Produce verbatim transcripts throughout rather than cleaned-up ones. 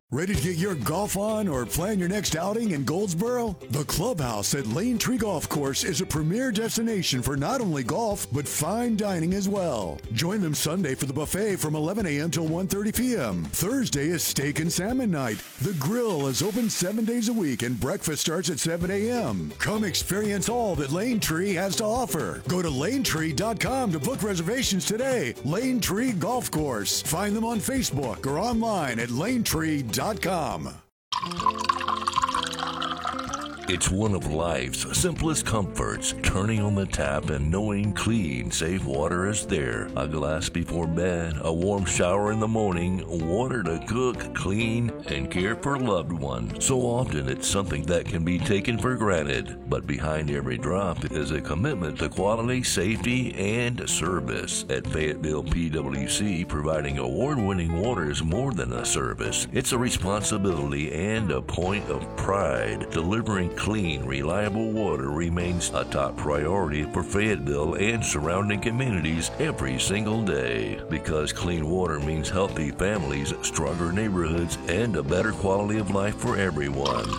Ready to get your golf on or plan your next outing in Goldsboro? The Clubhouse at Lane Tree Golf Course is a premier destination for not only golf, but fine dining as well. Join them Sunday for the buffet from eleven a.m. till one thirty p.m. Thursday is steak and salmon night. The grill is open seven days a week and breakfast starts at seven a.m. Come experience all that Lane Tree has to offer. Go to lane tree dot com to book reservations today. Lane Tree Golf Course. Find them on Facebook or online at lane tree dot com. It's one of life's simplest comforts, turning on the tap and knowing clean, safe water is there. A glass before bed, a warm shower in the morning, water to cook, clean, and care for loved ones. So often it's something that can be taken for granted, but behind every drop is a commitment to quality, safety, and service. At Fayetteville P W C, providing award-winning water is more than a service. It's a responsibility and a point of pride. Delivering clean, reliable water remains a top priority for Fayetteville and surrounding communities every single day. Because clean water means healthy families, stronger neighborhoods, and a better quality of life for everyone.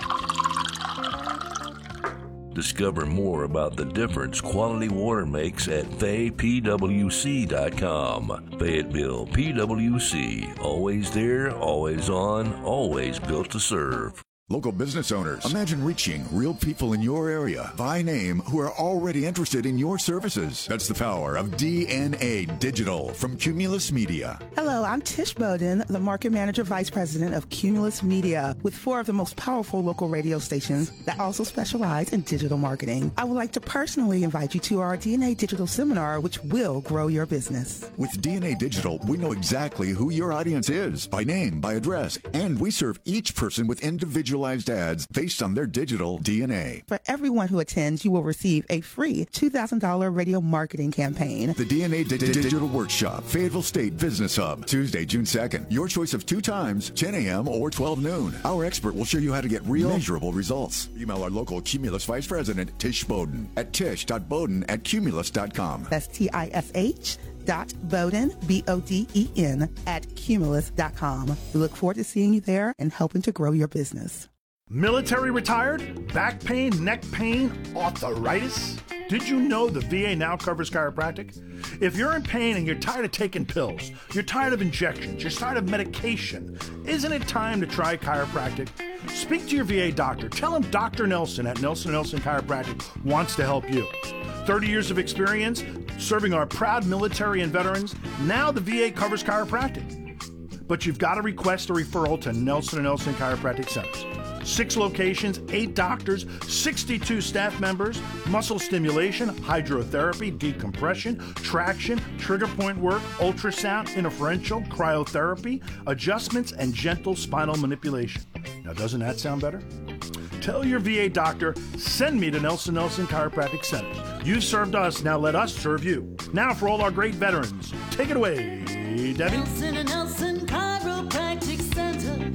Discover more about the difference quality water makes at fay p w c dot com. Fayetteville P W C. Always there, always on, always built to serve. Local business owners, imagine reaching real people in your area by name who are already interested in your services. That's the power of D N A Digital from Cumulus Media. Hello, I'm Tish Bowden, the Market Manager Vice President of Cumulus Media, with four of the most powerful local radio stations that also specialize in digital marketing. I would like to personally invite you to our D N A Digital Seminar, which will grow your business. With D N A Digital, we know exactly who your audience is, by name, by address, and we serve each person with individual ads based on their digital D N A. For everyone who attends, you will receive a free two thousand dollars radio marketing campaign. The D N A D- D- Digital Workshop, Fayetteville State Business Hub, Tuesday, June second. Your choice of two times, ten a.m. or twelve noon. Our expert will show you how to get real, measurable results. Email our local Cumulus Vice President, Tish Bowden, at tish dot bowden at cumulus dot com. That's T I S H dot Bowden, B O D E N, at cumulus dot com. We look forward to seeing you there and helping to grow your business. Military retired? Back pain, neck pain, arthritis? Did you know the V A now covers chiropractic? If you're in pain and you're tired of taking pills, you're tired of injections, you're tired of medication, isn't it time to try chiropractic? Speak to your V A doctor. Tell him Doctor Nelson at Nelson Nelson Chiropractic wants to help you. thirty years of experience serving our proud military and veterans. Now the V A covers chiropractic. But you've got to request a referral to Nelson and Nelson Chiropractic Centers. Six locations, eight doctors, sixty-two staff members, muscle stimulation, hydrotherapy, decompression, traction, trigger point work, ultrasound, interferential, cryotherapy, adjustments, and gentle spinal manipulation. Now, doesn't that sound better? Tell your V A doctor, send me to Nelson Nelson Chiropractic Centers. You served us, now let us serve you. Now for all our great veterans, take it away, Debbie. Nelson and Nelson Chiropractic Center.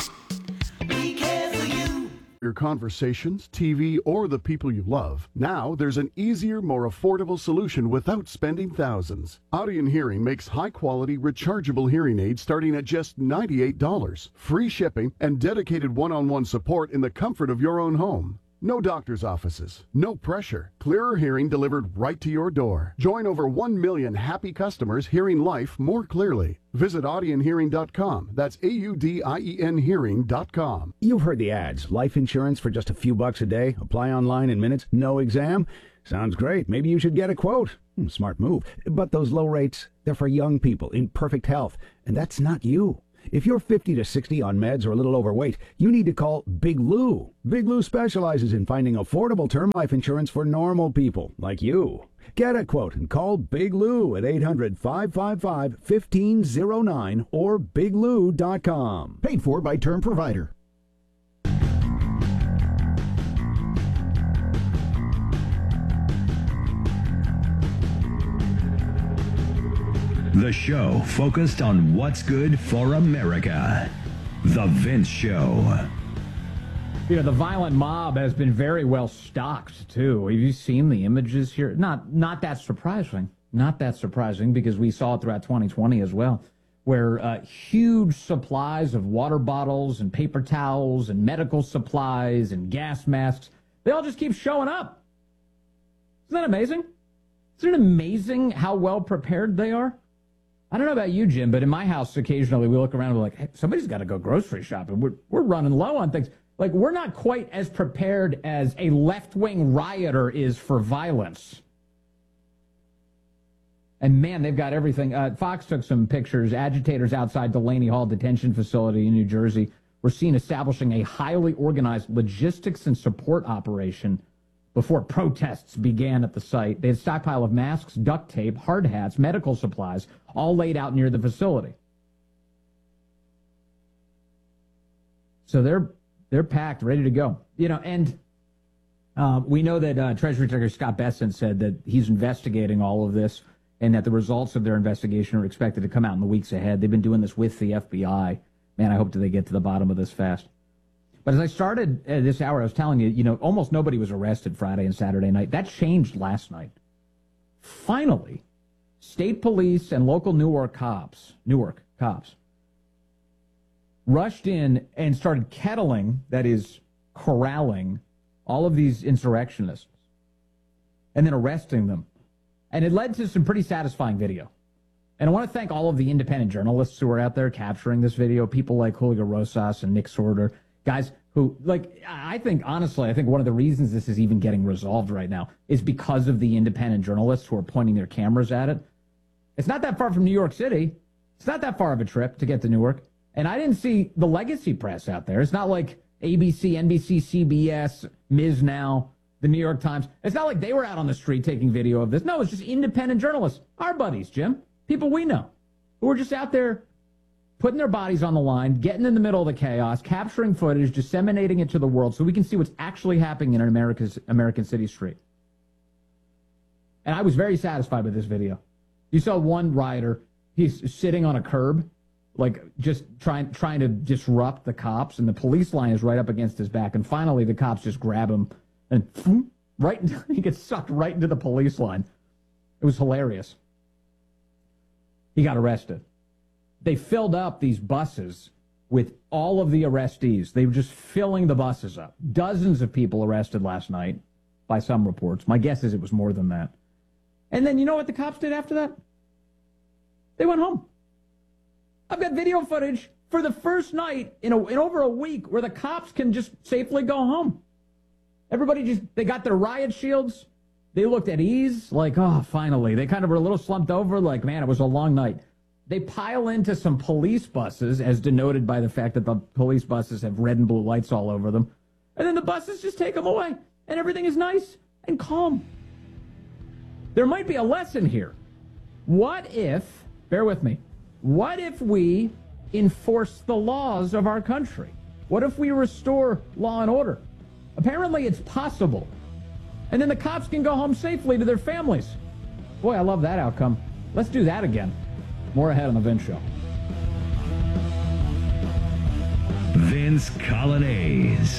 We care for you. Your conversations, T V, or the people you love. Now there's an easier, more affordable solution without spending thousands. Audion Hearing makes high-quality, rechargeable hearing aids starting at just ninety-eight dollars. Free shipping and dedicated one-on-one support in the comfort of your own home. No doctor's offices, no pressure. Clearer hearing delivered right to your door. Join over one million happy customers hearing life more clearly. Visit audion hearing dot com. That's A U D I E N hearing dot com. You've heard the ads. Life insurance for just a few bucks a day. Apply online in minutes. No exam. Sounds great. Maybe you should get a quote. Hmm, smart move. But those low rates, they're for young people in perfect health. And that's not you. If you're fifty to sixty on meds or a little overweight, you need to call Big Lou. Big Lou specializes in finding affordable term life insurance for normal people like you. Get a quote and call Big Lou at eight hundred, five five five, one five zero nine or big lou dot com. Paid for by Term Provider. The show focused on what's good for America. The Vince Show. You know, the violent mob has been very well stocked, too. Have you seen the images here? Not not that surprising. Not that surprising because we saw it throughout twenty twenty as well. where uh, huge supplies of water bottles and paper towels and medical supplies and gas masks, they all just keep showing up. Isn't that amazing? Isn't it amazing how well prepared they are? I don't know about you, Jim, but in my house, occasionally we look around and we're like, hey, somebody's got to go grocery shopping. We're, we're running low on things. Like, we're not quite as prepared as a left-wing rioter is for violence. And, man, they've got everything. Uh, Fox took some pictures. Agitators outside Delaney Hall Detention Facility in New Jersey were seen establishing a highly organized logistics and support operation before protests began at the site. They had a stockpile of masks, duct tape, hard hats, medical supplies, all laid out near the facility. So they're they're packed, ready to go. You know, and uh, we know that uh, Treasury Secretary Scott Bessent said that he's investigating all of this and that the results of their investigation are expected to come out in the weeks ahead. They've been doing this with the F B I. Man, I hope that they get to the bottom of this fast. But as I started uh, this hour, I was telling you, you know, almost nobody was arrested Friday and Saturday night. That changed last night. Finally, state police and local Newark cops, Newark cops, rushed in and started kettling, that is, corralling, all of these insurrectionists and then arresting them. And it led to some pretty satisfying video. And I want to thank all of the independent journalists who are out there capturing this video, people like Julio Rosas and Nick Sorter, guys who, like, I think, honestly, I think one of the reasons this is even getting resolved right now is because of the independent journalists who are pointing their cameras at it. It's not that far from New York City. It's not that far of a trip to get to Newark. And I didn't see the legacy press out there. It's not like A B C, N B C, C B S, Miz Now, the New York Times. It's not like they were out on the street taking video of this. No, it's just independent journalists. Our buddies, Jim. People we know who are just out there putting their bodies on the line, getting in the middle of the chaos, capturing footage, disseminating it to the world so we can see what's actually happening in an America's, American city street. And I was very satisfied with this video. You saw one rioter, he's sitting on a curb, like just trying trying to disrupt the cops, and the police line is right up against his back, and finally the cops just grab him, and right he gets sucked right into the police line. It was hilarious. He got arrested. They filled up these buses with all of the arrestees. They were just filling the buses up. Dozens of people arrested last night, by some reports. My guess is it was more than that. And then you know what the cops did after that? They went home. I've got video footage for the first night in, a, in over a week where the cops can just safely go home. Everybody just, they got their riot shields. They looked at ease, like, oh, finally. They kind of were a little slumped over, like, man, it was a long night. They pile into some police buses, as denoted by the fact that the police buses have red and blue lights all over them. And then the buses just take them away, and everything is nice and calm. There might be a lesson here. What if, bear with me, what if we enforce the laws of our country? What if we restore law and order? Apparently it's possible. And then the cops can go home safely to their families. Boy, I love that outcome. Let's do that again. More ahead on The Vince Show. Vince Colonnese.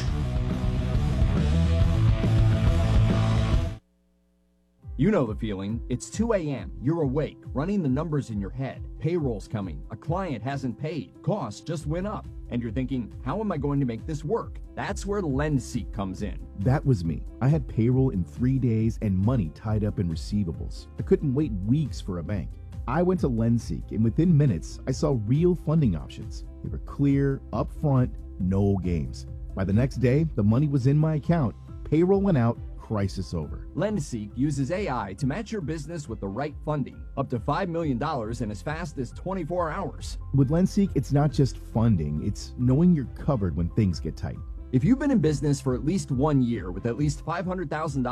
You know the feeling. It's two a.m. You're awake, running the numbers in your head. Payroll's coming. A client hasn't paid. Costs just went up. And you're thinking, how am I going to make this work? That's where LendSeek comes in. That was me. I had payroll in three days and money tied up in receivables. I couldn't wait weeks for a bank. I went to LendSeek, and within minutes, I saw real funding options. They were clear, upfront, no games. By the next day, the money was in my account. Payroll went out. Crisis over. LendSeek uses A I to match your business with the right funding, up to five million dollars in as fast as twenty-four hours. With LendSeek, it's not just funding, it's knowing you're covered when things get tight. If you've been in business for at least one year with at least five hundred thousand dollars